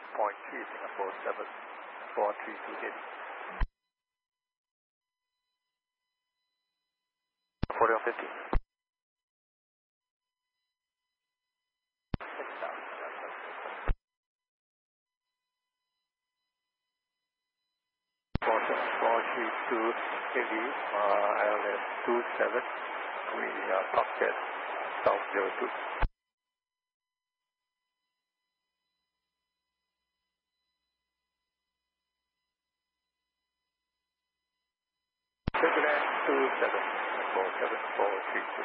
Singapore 7432 heavy. 4150. Two heavy, ILS 27, we are parked at South 02. February 27, 47, 432.